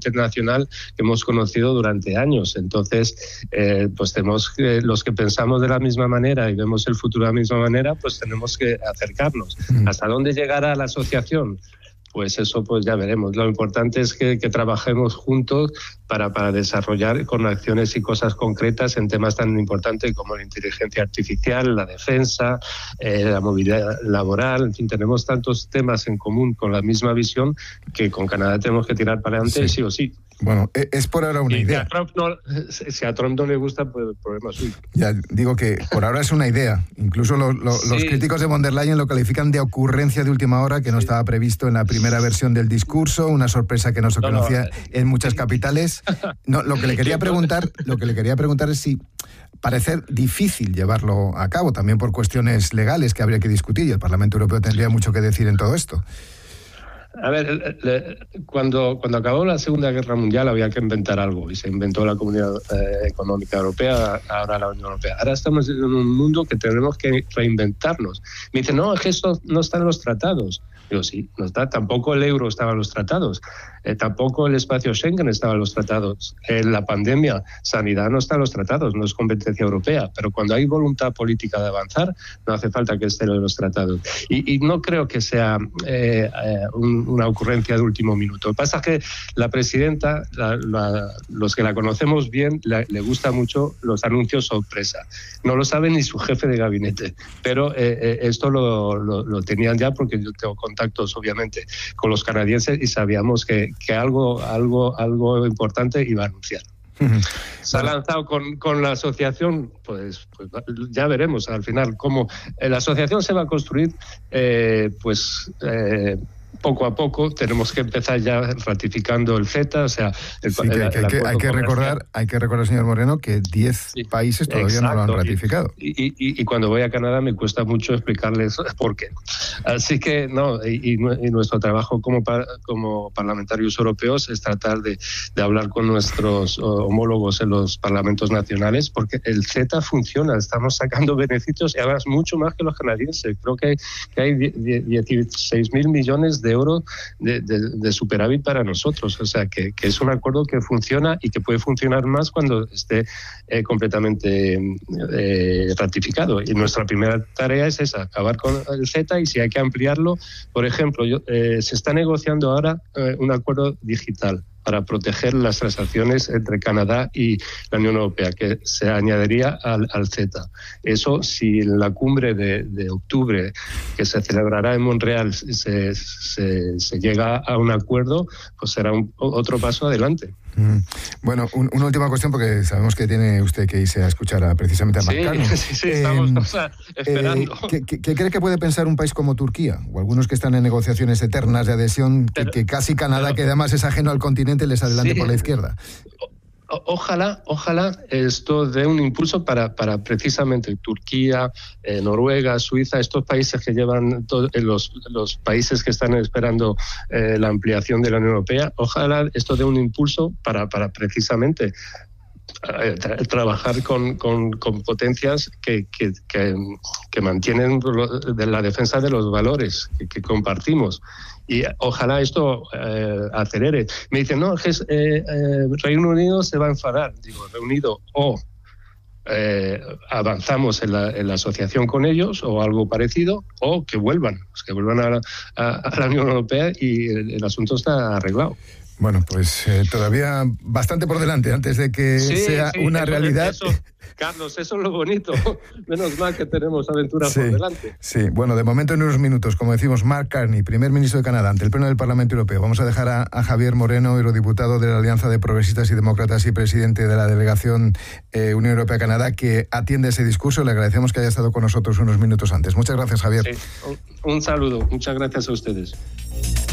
internacional que hemos conocido durante años. Entonces, pues tenemos que, los que pensamos de la misma manera y vemos el futuro de la misma manera, pues tenemos que acercarnos. ¿Hasta dónde llegará la asociación? Pues eso pues ya veremos. Lo importante es que trabajemos juntos para desarrollar con acciones y cosas concretas en temas tan importantes como la inteligencia artificial, la defensa, la movilidad laboral. En fin, tenemos tantos temas en común con la misma visión que con Canadá tenemos que tirar para adelante sí o sí. Bueno, es por ahora una idea. Si a Trump no le gusta, pues el problema es suyo. Ya digo que por ahora es una idea. Incluso los críticos de von der Leyen lo califican de ocurrencia de última hora, que no estaba previsto en la primera versión del discurso, una sorpresa que no se conocía en muchas capitales. No, lo que le quería preguntar es si parece difícil llevarlo a cabo, también por cuestiones legales que habría que discutir, y el Parlamento Europeo tendría mucho que decir en todo esto. A ver, cuando acabó la Segunda Guerra Mundial había que inventar algo y se inventó la Comunidad Económica Europea, ahora la Unión Europea. Ahora estamos en un mundo que tenemos que reinventarnos. Me dicen, no, es que esto no está en los tratados. Digo, sí, no está. Tampoco el euro estaba en los tratados. Tampoco el espacio Schengen estaba en los tratados. La pandemia, sanidad no está en los tratados, no es competencia europea. Pero cuando hay voluntad política de avanzar, no hace falta que esté en los tratados. Y no creo que sea una ocurrencia de último minuto. Lo que pasa es que la presidenta, los que la conocemos bien, le gusta mucho los anuncios sorpresa. No lo sabe ni su jefe de gabinete. Pero esto lo tenían ya porque yo tengo contactos, obviamente, con los canadienses y sabíamos que algo importante iba a anunciar. Se ha lanzado con la asociación, pues ya veremos al final cómo la asociación se va a construir, poco a poco. Tenemos que empezar ya ratificando el CETA, o sea... Hay que recordar, señor Moreno, que 10 países todavía no lo han ratificado. Y cuando voy a Canadá me cuesta mucho explicarles por qué. Así que, y nuestro trabajo como parlamentarios europeos es tratar de hablar con nuestros homólogos en los parlamentos nacionales, porque el CETA funciona, estamos sacando beneficios y además mucho más que los canadienses. Creo que hay 16.000 millones de euros de superávit para nosotros, o sea que es un acuerdo que funciona y que puede funcionar más cuando esté completamente ratificado. Y nuestra primera tarea es esa, acabar con el CETA, y si hay que ampliarlo, por ejemplo, se está negociando ahora un acuerdo digital para proteger las transacciones entre Canadá y la Unión Europea, que se añadiría al CETA. Eso, si en la cumbre de octubre, que se celebrará en Montreal, se llega a un acuerdo, pues será otro paso adelante. Bueno, una última cuestión, porque sabemos que tiene usted que irse a escuchar precisamente a Mark Carney. Sí, estamos esperando. ¿Qué cree que puede pensar un país como Turquía, o algunos que están en negociaciones eternas de adhesión, que casi Canadá, que además es ajeno al continente, les adelante por la izquierda? Ojalá esto dé un impulso para precisamente Turquía, Noruega, Suiza, estos países que llevan los países que están esperando la ampliación de la Unión Europea. Ojalá esto dé un impulso para precisamente trabajar con potencias que mantienen la defensa de los valores que compartimos. Y ojalá esto acelere. Me dicen, no, Reino Unido se va a enfadar. Digo, Reunido o avanzamos en la asociación con ellos o algo parecido, o que vuelvan a la Unión Europea y el asunto está arreglado. Bueno, pues todavía bastante por delante antes de que sea una realidad. Eso, Carlos, eso es lo bonito. Menos mal que tenemos aventuras por delante. Sí, bueno, de momento en unos minutos, como decimos, Mark Carney, primer ministro de Canadá, ante el Pleno del Parlamento Europeo. Vamos a dejar a Javier Moreno, eurodiputado de la Alianza de Progresistas y Demócratas y presidente de la delegación Unión Europea-Canadá, que atiende ese discurso. Le agradecemos que haya estado con nosotros unos minutos antes. Muchas gracias, Javier. Sí, un saludo. Muchas gracias a ustedes.